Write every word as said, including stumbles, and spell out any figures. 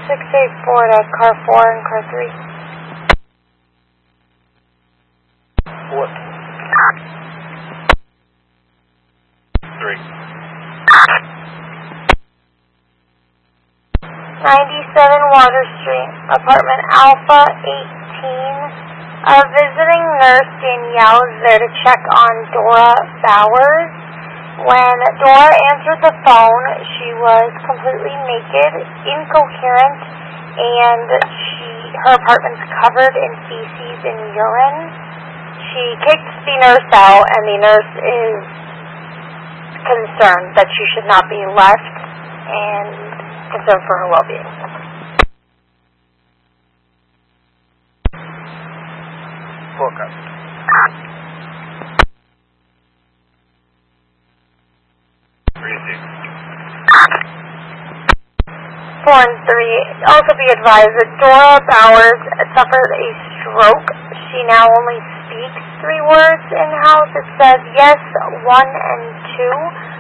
six eight four to car four and car three. What? Three. ninety-seven Water Street, apartment Alpha eighteen. A visiting nurse, Danielle, is there to check on Dora Bowers. When Dora answered the phone, she was completely naked, incoherent, and she, her apartment's covered in feces and urine. She kicked the nurse out, and the nurse is concerned that she should not be left and concerned for her well-being. Forecast. Receive. Four and three. Also be advised that Dora Bowers suffered a stroke. She now only speaks three words in-house. It says yes, one, and two.